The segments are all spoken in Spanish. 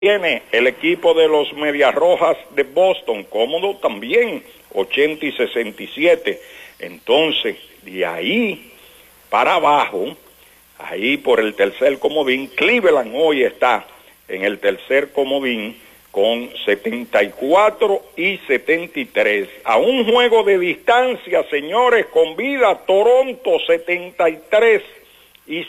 Tiene el equipo de los Medias Rojas de Boston, cómodo también, 80 y 67. Entonces, de ahí para abajo, ahí por el tercer comodín, Cleveland hoy está en el tercer comodín con 74 y 73. A un juego de distancia, señores, con vida, Toronto 73 y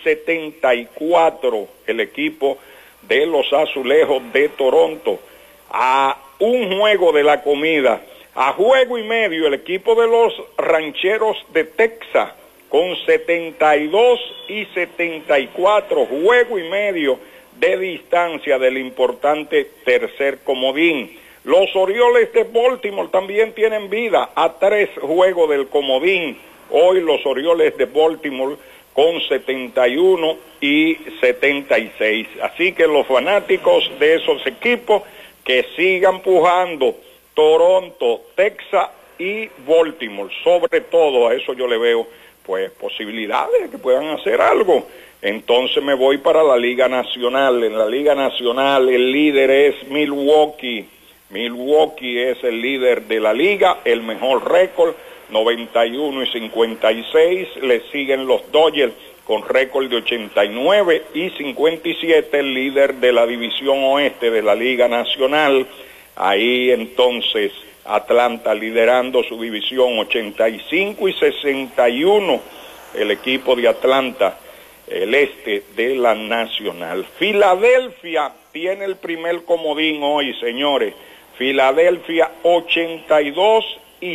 74, el equipo de los Azulejos de Toronto. A un juego de la comida, a juego y medio, el equipo de los Rancheros de Texas con 72 y 74, juego y medio de distancia del importante tercer comodín. Los Orioles de Baltimore también tienen vida a 3 juegos del comodín. Hoy los Orioles de Baltimore con 71 y 76. Así que los fanáticos de esos equipos que sigan pujando, Toronto, Texas y Baltimore, sobre todo a eso yo le veo pues posibilidades de que puedan hacer algo. Entonces me voy para la Liga Nacional. En la Liga Nacional el líder es Milwaukee. Milwaukee es el líder de la liga, el mejor récord, 91 y 56, le siguen los Dodgers con récord de 89 y 57, el líder de la división oeste de la Liga Nacional. Ahí entonces Atlanta liderando su división, 85 y 61, el equipo de Atlanta, el este de la Nacional. Filadelfia tiene el primer comodín hoy, señores. Filadelfia 82 y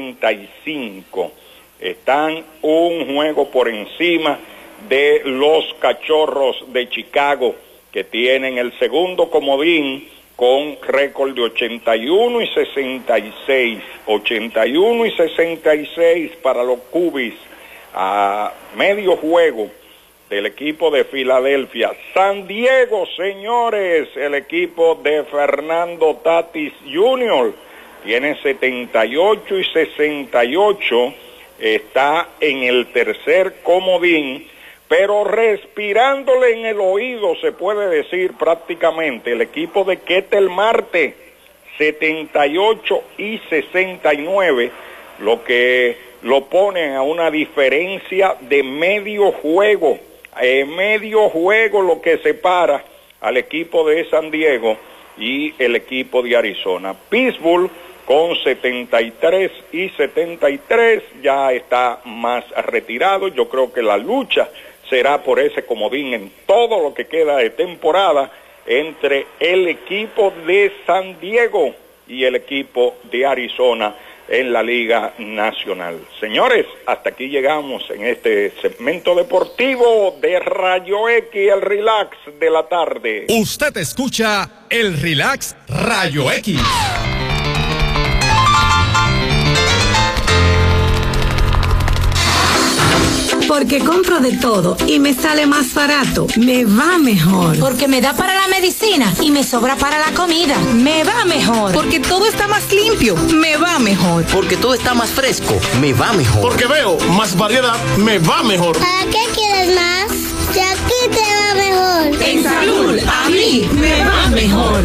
65. Están un juego por encima de los Cachorros de Chicago, que tienen el segundo comodín con récord de 81 y 66. 81 y 66 para los Cubbies, a medio juego del equipo de Filadelfia. San Diego, señores, el equipo de Fernando Tatis Jr., tiene 78 y 68, está en el tercer comodín, pero respirándole en el oído, se puede decir prácticamente, el equipo de Ketel Marte, 78 y 69, lo que lo ponen a una diferencia de medio juego lo que separa al equipo de San Diego y el equipo de Arizona. Pittsburgh con 73 y 73 ya está más retirado. Yo creo que la lucha será por ese comodín en todo lo que queda de temporada entre el equipo de San Diego y el equipo de Arizona en la Liga Nacional. Señores, hasta aquí llegamos en este segmento deportivo de Rayo X, el relax de la tarde. Usted escucha el relax Rayo X. Porque compro de todo y me sale más barato, me va mejor. Porque me da para la medicina y me sobra para la comida, me va mejor. Porque todo está más limpio, me va mejor. Porque todo está más fresco, me va mejor. Porque veo más variedad, me va mejor. ¿Para qué quieres más? Si aquí te va mejor. En salud, a mí me va mejor.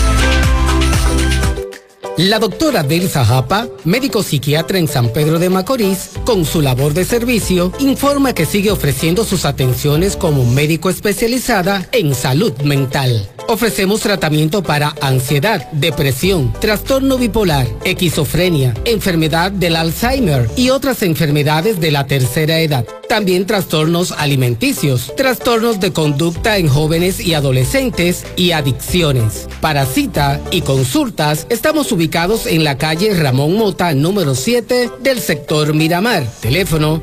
La doctora Delsa Japa, médico psiquiatra en San Pedro de Macorís, con su labor de servicio, informa que sigue ofreciendo sus atenciones como médico especializada en salud mental. Ofrecemos tratamiento para ansiedad, depresión, trastorno bipolar, esquizofrenia, enfermedad del Alzheimer y otras enfermedades de la tercera edad. También trastornos alimenticios, trastornos de conducta en jóvenes y adolescentes y adicciones. Para cita y consultas, estamos ubicados en la calle Ramón Mota, número 7 del sector Miramar. Teléfono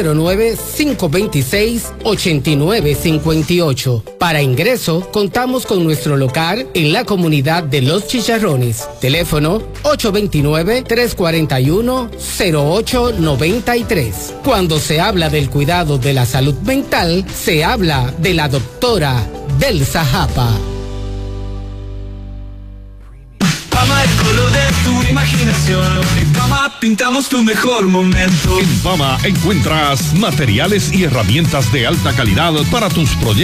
809-526-8958. Para ingreso, contamos con nuestro local en la comunidad de Los Chicharrones. Teléfono 829-341-0893. Cuando se habla del cuidado de la salud mental, se habla de la doctora Delsa Japa. Fama el color de tu imaginación. En Fama pintamos tu mejor momento. En Fama encuentras materiales y herramientas de alta calidad para tus proyectos.